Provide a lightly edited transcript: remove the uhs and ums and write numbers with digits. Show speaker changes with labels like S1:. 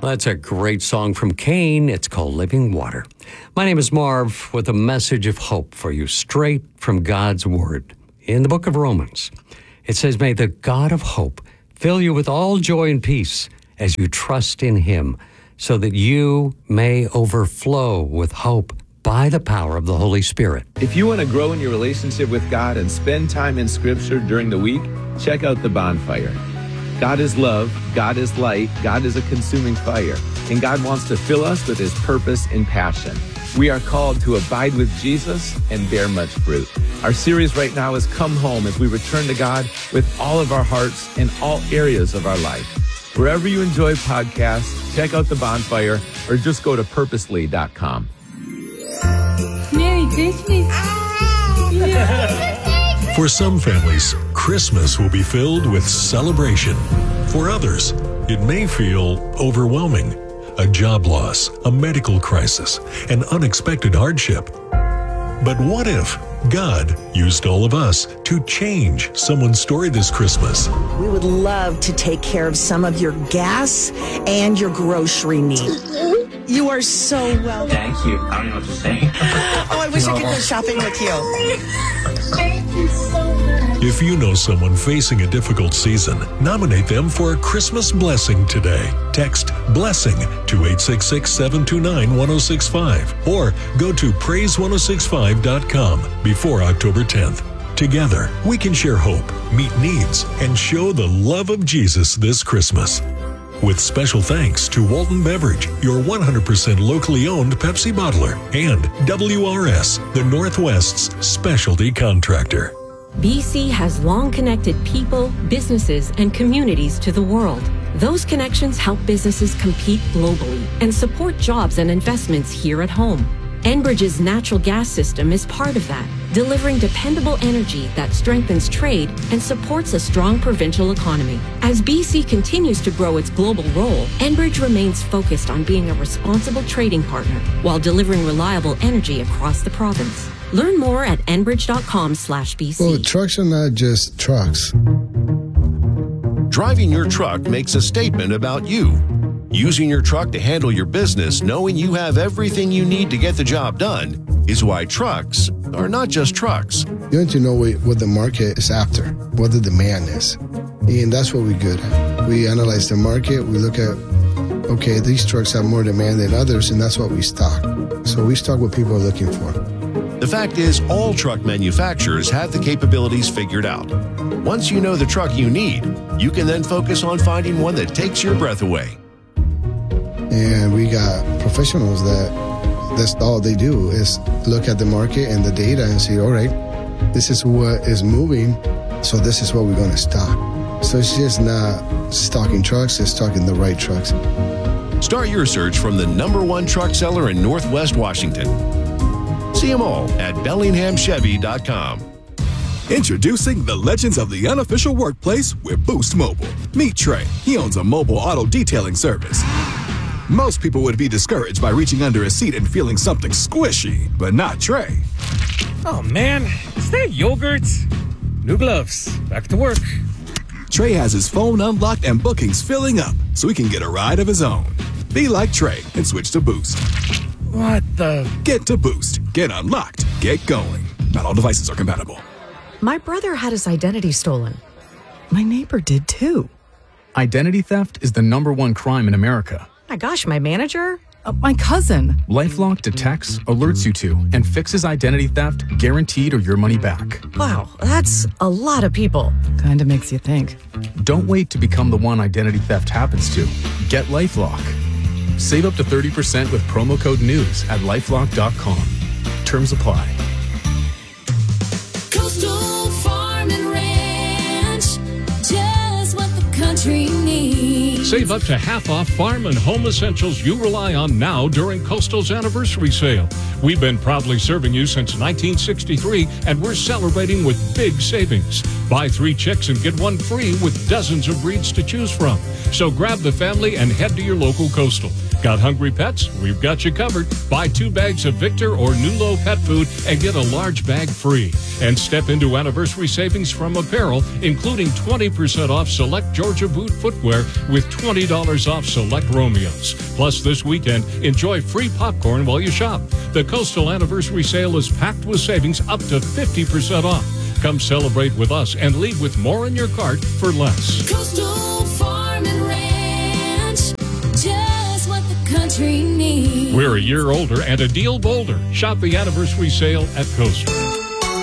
S1: That's a great song from Kane. It's called Living Water. My name is Marv with a message of hope for you straight from God's Word. In the book of Romans, it says, "May the God of hope fill you with all joy and peace as you trust in Him, so that you may overflow with hope by the power of the Holy Spirit."
S2: If you want to grow in your relationship with God and spend time in Scripture during the week, check out The Bonfire. God is love, God is light, God is a consuming fire, and God wants to fill us with His purpose and passion. We are called to abide with Jesus and bear much fruit. Our series right now is Come Home, as we return to God with all of our hearts in all areas of our life. Wherever you enjoy podcasts, check out The Bonfire or just go to purposely.com.
S3: Merry Christmas.
S4: For some families, Christmas will be filled with celebration. For others, it may feel overwhelming. A job loss, a medical crisis, an unexpected hardship. But what if God used all of us to change someone's story this Christmas?
S5: We would love to take care of some of your gas and your grocery needs. You are so welcome.
S6: Thank you. I don't know what to say.
S5: Oh, I wish I could go shopping with you.
S3: Thank you so much.
S4: If you know someone facing a difficult season, nominate them for a Christmas blessing today. Text BLESSING to 866-729-1065 or go to praise1065.com before October 10th. Together, we can share hope, meet needs, and show the love of Jesus this Christmas. With special thanks to Walton Beverage, your 100% locally owned Pepsi bottler, and WRS, the Northwest's specialty contractor.
S7: BC has long connected people, businesses, and communities to the world. Those connections help businesses compete globally and support jobs and investments here at home. Enbridge's natural gas system is part of that, delivering dependable energy that strengthens trade and supports a strong provincial economy. As BC continues to grow its global role, Enbridge remains focused on being a responsible trading partner while delivering reliable energy across the province. Learn more at enbridge.com/BC.
S8: Well, trucks are not just trucks.
S9: Driving your truck makes a statement about you. Using your truck to handle your business, knowing you have everything you need to get the job done, is why trucks are not just trucks.
S8: You need to know what the market is after, what the demand is. And that's what we're good at. We analyze the market, we look at, okay, these trucks have more demand than others, and that's what we stock. So we stock what people are looking for.
S9: The fact is, all truck manufacturers have the capabilities figured out. Once you know the truck you need, you can then focus on finding one that takes your breath away.
S8: And we got professionals that's all they do is look at the market and the data and say, all right, this is what is moving, so this is what we're going to stock. So it's just not stocking trucks, it's stocking the right trucks.
S9: Start your search from the #1 truck seller in Northwest Washington. See them all at BellinghamChevy.com.
S10: Introducing the legends of the unofficial workplace with Boost Mobile. Meet Trey. He owns a mobile auto detailing service. Most people would be discouraged by reaching under a seat and feeling something squishy, but not Trey.
S11: Oh man, is that yogurt? New gloves. Back to work.
S10: Trey has his phone unlocked and bookings filling up so he can get a ride of his own. Be like Trey and switch to Boost.
S11: What the?
S10: Get to Boost. Get unlocked. Get going. Not all devices are compatible.
S12: My brother had his identity stolen. My neighbor did too.
S13: Identity theft is the #1 crime in America.
S12: My gosh, my manager? My cousin.
S13: LifeLock detects, alerts you to, and fixes identity theft guaranteed or your money back.
S12: Wow, that's a lot of people. Kinda makes you think.
S13: Don't wait to become the one identity theft happens to. Get LifeLock. Save up to 30% with promo code NEWS at lifelock.com. Terms apply.
S3: Coastal Farm and Ranch, just what the country needs.
S14: Save up to half off farm and home essentials you rely on now during Coastal's anniversary sale. We've been proudly serving you since 1963, and we're celebrating with big savings. Buy 3 chicks and get 1 free with dozens of breeds to choose from. So grab the family and head to your local Coastal. Got hungry pets? We've got you covered. Buy 2 bags of Victor or Nulo pet food and get a large bag free. And step into anniversary savings from apparel, including 20% off select Georgia boot footwear with $20 off select Romeos. Plus, this weekend, enjoy free popcorn while you shop. The Coastal Anniversary Sale is packed with savings up to 50% off. Come celebrate with us and leave with more in your cart for less.
S3: Coastal Farm and Ranch, just what the country needs.
S14: We're a year older and a deal bolder. Shop the anniversary sale at Coastal.